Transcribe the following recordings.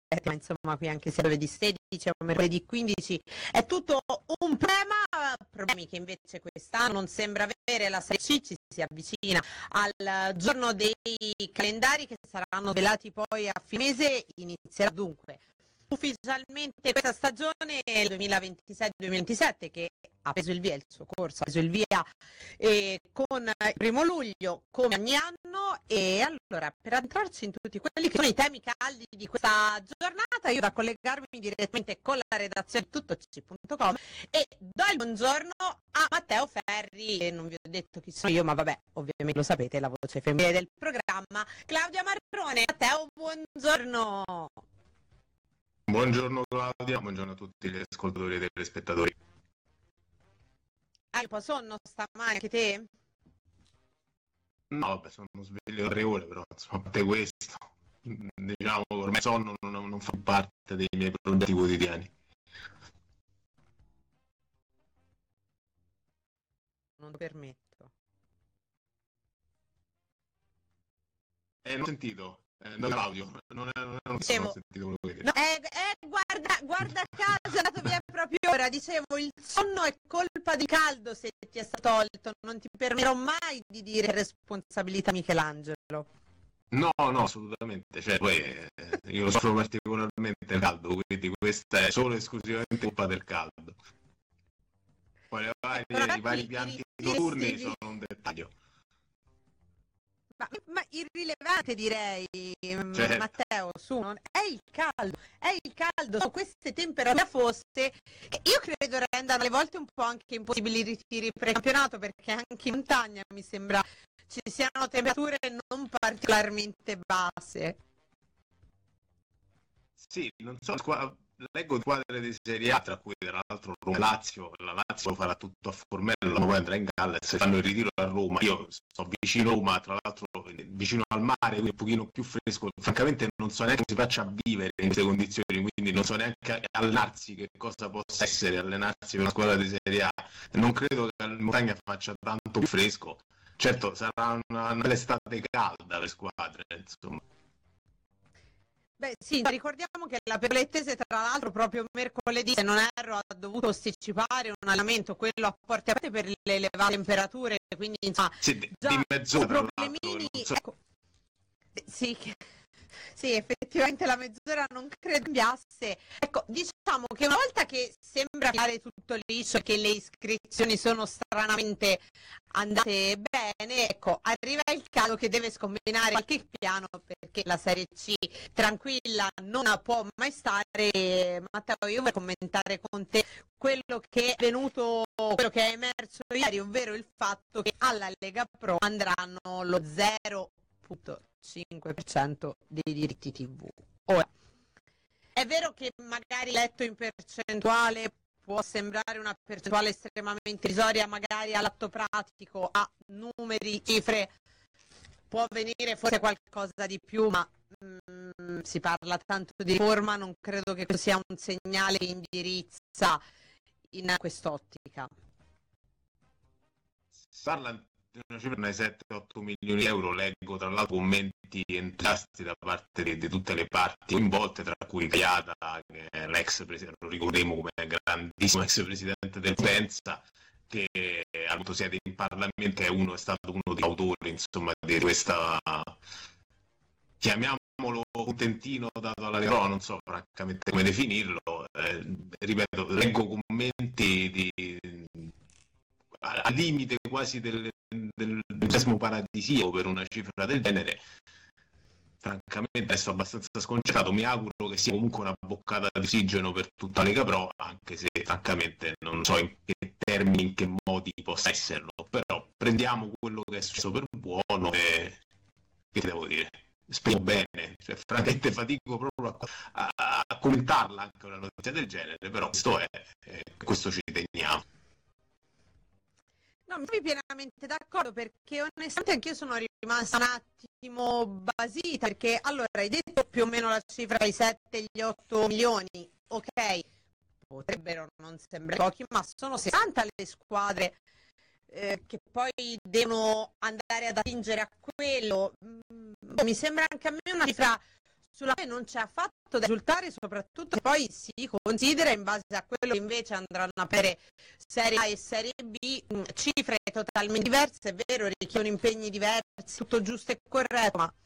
ma insomma qui anche se giovedì 16 o mercoledì 15 è tutto un problemi che invece quest'anno non sembra avere. La Serie C ci si avvicina al giorno dei calendari che saranno svelati poi a fine mese, inizierà dunque ufficialmente questa stagione 2026-2027 che ha preso il via, il suo corso ha preso il via con il 1° luglio come ogni anno. E allora, per entrarci in tutti quelli che sono i temi caldi di questa giornata, io da collegarmi direttamente con la redazione di tuttoc.com e do il buongiorno a Matteo Ferri, e non vi ho detto chi sono io, ma vabbè, ovviamente lo sapete, la voce femminile del programma, Claudia Marrone. Matteo, buongiorno. Buongiorno Claudia, buongiorno a tutti gli ascoltatori e telespettatori. Hai un po' sonno stamane anche te? No, vabbè, sono sveglio da 3 ore, però insomma, a parte questo, diciamo che ormai il sonno non fa parte dei miei progetti quotidiani. Non lo permetto. Non ho sentito, non l'audio, non ho sentito quello che no, guarda caso, è andato via proprio ora. Dicevo, il sonno è colpa di caldo se ti è stato tolto, non ti permetterò mai di dire responsabilità Michelangelo. No, assolutamente, cioè poi io lo soffro particolarmente il caldo, quindi questa è solo esclusivamente colpa del caldo. Poi i vari pianti notturni sono un dettaglio. Ma irrilevante direi, certo. Matteo, è il caldo, sono queste temperature fosse che io credo rendano alle volte un po' anche impossibili i ritiri pre-campionato, perché anche in montagna mi sembra ci siano temperature non particolarmente basse. Sì, non so, leggo squadre di Serie A, tra cui tra l'altro Roma Lazio. La Lazio farà tutto a Formello, poi andrà in Galles, fanno il ritiro a Roma. Io sto vicino a Roma, tra l'altro vicino al mare, quindi un pochino più fresco. Francamente non so neanche come si faccia a vivere in queste condizioni, quindi non so neanche allenarsi, che cosa possa essere allenarsi per una squadra di Serie A. Non credo che in montagna faccia tanto più fresco. Certo, sarà una bella estate calda per squadre, insomma. Beh sì, ricordiamo che la Perlettese tra l'altro proprio mercoledì, se non erro, ha dovuto posticipare un allenamento, quello a porte aperte per le elevate temperature, quindi insomma sì, già di mezz'ora, problemini, so. ecco, sì, effettivamente la mezz'ora non credo cambiasse. Ecco, diciamo che una volta che sembra fare tutto liscio e che le iscrizioni sono stranamente andate bene, ecco, arriva il caso che deve scombinare qualche piano, perché la Serie C tranquilla non può mai stare. Matteo, io voglio commentare con te quello che è venuto, quello che è emerso ieri, ovvero il fatto che alla Lega Pro andranno lo 0,5% dei diritti TV. Ora, è vero che magari letto in percentuale può sembrare una percentuale estremamente irrisoria, magari all'atto pratico, a numeri, cifre, può venire forse qualcosa di più, ma si parla tanto di riforma, non credo che questo sia un segnale che indirizza in quest'ottica. Si parla di una cifra di 7-8 milioni di euro, leggo tra l'altro commenti entusiasti da parte di tutte le parti coinvolte, tra cui Gaiata, che è l'ex presidente, lo ricorderemo come grandissimo ex presidente del Pensa, che ha avuto sede in Parlamento, è stato uno degli autori, insomma, di questa, chiamiamolo, contentino dato alla Lega Pro, non so francamente come definirlo. Ripeto, leggo commenti al limite quasi del paradisiaco per una cifra del genere. Francamente adesso abbastanza sconcertato, mi auguro che sia comunque una boccata di ossigeno per tutta la Lega Pro, anche se francamente non so in che termini, in che modi possa esserlo, però prendiamo quello che è successo per buono e che devo dire, spero bene, cioè, francamente fatico proprio a commentarla anche una notizia del genere, però questo è questo ci teniamo. No, mi trovi pienamente d'accordo, perché onestamente anch'io sono rimasta un attimo basita, perché allora hai detto più o meno la cifra dei 7 e gli 8 milioni, ok, potrebbero non sembrare pochi, ma sono 60 le squadre che poi devono andare ad attingere a quello. Mi sembra anche a me una cifra sulla quale non c'è affatto da risultare, soprattutto se poi si considera, in base a quello che invece andranno a avere Serie A e Serie B, cifre totalmente diverse. È vero, richiedono impegni diversi, tutto giusto e corretto, ma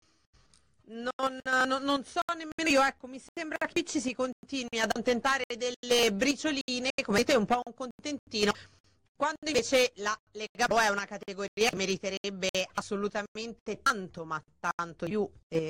non so nemmeno io, ecco, mi sembra che qui ci si continui ad accontentare delle bricioline, come dite, un po' un contentino, quando invece la Lega Pro è una categoria che meriterebbe assolutamente tanto, ma tanto più.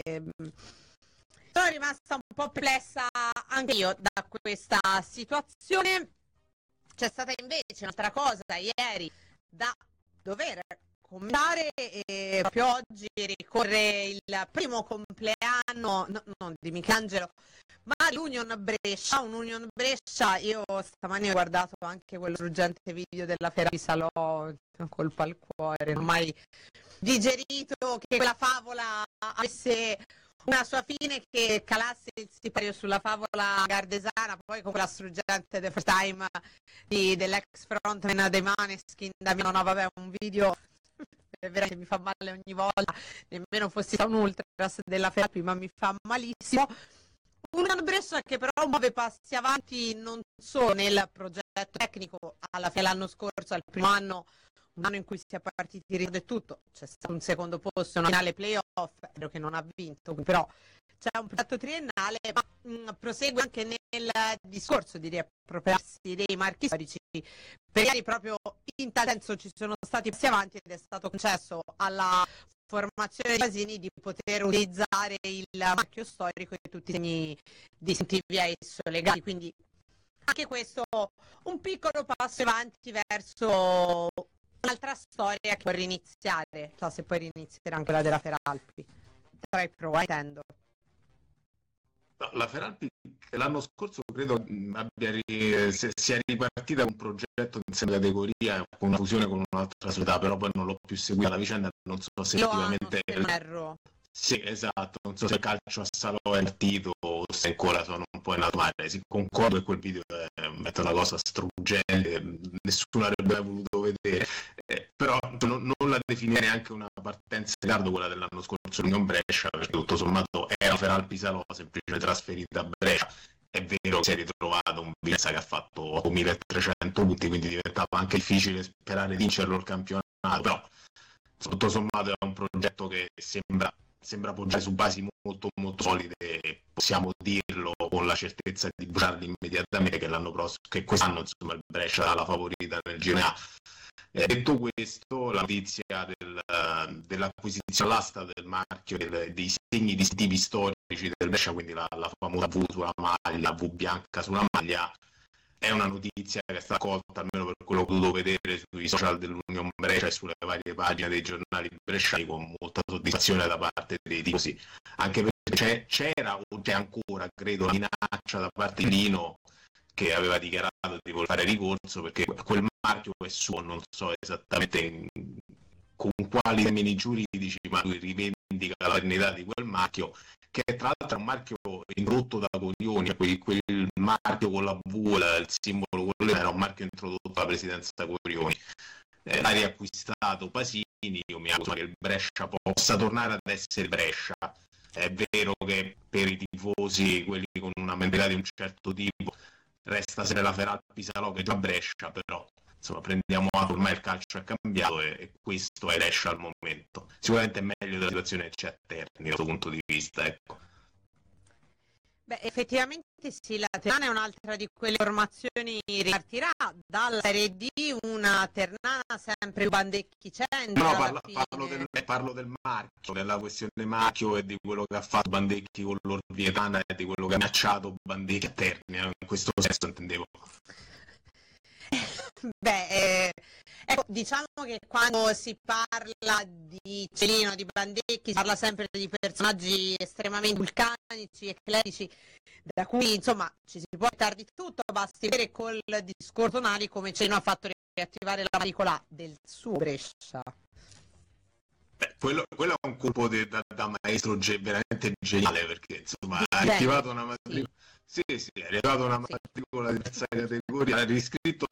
Sono rimasta un po' perplessa anche io da questa situazione. C'è stata invece un'altra cosa ieri da dover commentare, e proprio oggi ricorre il primo compleanno non di Michelangelo, ma di Union Brescia. Un Union Brescia, io stamani ho guardato anche quello struggente video della Ferrari Salò, colpa al cuore, non ho mai digerito che quella favola avesse una sua fine, che calasse il sipario sulla favola gardesana, poi con quella struggente The First Time dell'ex frontman dei Maneskin, Damiano. No, vabbè, un video veramente mi fa male ogni volta, nemmeno fossi un ultras della Ferrari, ma mi fa malissimo. Un Brescia che però muove passi avanti non solo nel progetto tecnico. Alla fine l'anno scorso, al primo anno, un anno in cui si è partiti e tutto, c'è stato un secondo posto, una finale playoff, vero che non ha vinto, però c'è un progetto triennale, ma prosegue anche nel discorso di riappropriarsi dei marchi storici. Perché proprio in tal senso ci sono stati passi avanti ed è stato concesso alla formazione di Pasini di poter utilizzare il marchio storico e tutti i segni distintivi a esso legati, quindi anche questo un piccolo passo avanti verso un'altra storia che può riniziare, so se poi riniziare anche la della Feralpi tra i pro, intendo. La Feralpi l'anno scorso credo sia ripartita con un progetto in seconda categoria, con una fusione con un'altra società, però poi non l'ho più seguita la vicenda, non so se effettivamente... Sì, esatto, non so se il calcio a Salò è partito o se ancora sono un po' in alto mare. Si concordo che quel video è una cosa struggente, nessuno avrebbe mai voluto vedere, però non la definirei neanche una partenza in ritardo quella dell'anno scorso in Brescia, perché tutto sommato era Feralpi Salò semplicemente trasferita a Brescia. È vero che si è ritrovato un Vicenza che ha fatto 8.300 punti, quindi diventava anche difficile sperare di vincerlo il campionato, però tutto sommato è un progetto che sembra poggiare su basi molto molto solide, e possiamo dirlo con la certezza di bruciarli immediatamente che l'anno prossimo, che quest'anno insomma il Brescia ha la favorita nel Girone A. Detto questo, la notizia dell'acquisizione all'asta del marchio dei segni distintivi storici del Brescia, quindi la famosa V sulla maglia, la V bianca sulla maglia, è una notizia che è stata accolta, almeno per quello che ho potuto vedere sui social dell'Union Brescia e sulle varie pagine dei giornali bresciani, con molta soddisfazione da parte dei tifosi, anche perché c'era o c'è ancora, credo, la minaccia da parte di Lino, che aveva dichiarato di voler fare ricorso, perché quel marchio è suo, non so esattamente con quali termini giuridici, ma lui rivendica la paternità di quel marchio, che tra l'altro è un marchio introdotto da Corioni, quel marchio con la V, il simbolo, quello era un marchio introdotto dalla presidenza Corioni. L'ha riacquistato Pasini, io mi auguro che il Brescia possa tornare ad essere Brescia. È vero che per i tifosi, quelli con una mentalità di un certo tipo, resta sempre la Feralpi Salò che già Brescia, però insomma prendiamo atto, ormai il calcio è cambiato e questo è Brescia al momento. Sicuramente è meglio della situazione che c'è a Terni da questo punto di vista, ecco. Beh, effettivamente sì, la Ternana è un'altra di quelle formazioni, ripartirà dalla Serie D, una Ternana sempre più Bandecchi centro. No, parlo del marchio, della questione marchio e di quello che ha fatto Bandecchi con l'Orvietana e di quello che ha minacciato Bandecchi a Terni, in questo senso intendevo. Beh, ecco, diciamo che quando si parla di Celino, di Bandecchi, si parla sempre di personaggi estremamente vulcanici, eclettici, da cui insomma ci si può trattare di tutto, basti vedere col discorso Nari come Celino ha fatto riattivare la matricola del suo Brescia. Beh, quello è un colpo da maestro veramente geniale, perché insomma ha attivato una matricola. Sì, è arrivato una matricola di terza categoria, ha riscritto